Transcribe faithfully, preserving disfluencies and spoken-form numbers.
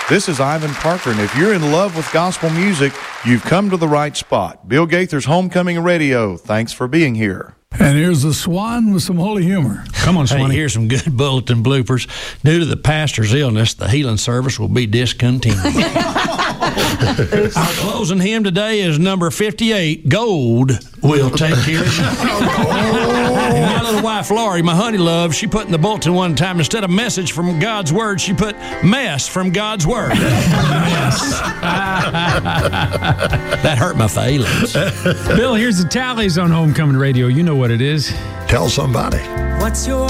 This is Ivan Parker, and if you're in love with gospel music, you've come to the right spot. Bill Gaither's Homecoming Radio. Thanks for being here. And here's the Swan with some holy humor. Come on, Swanee. Hey, here's some good bulletin bloopers. Due to the pastor's illness, the healing service will be discontinued. Our closing hymn today is number fifty-eight, Gold Will Take Care of You. And my little wife, Laurie, my honey love, she put in the bulletin one time, instead of message from God's Word, she put mess from God's Word. Mess. That hurt my feelings. Bill, here's the tallies on Homecoming Radio. You know what it is. Tell somebody. What's your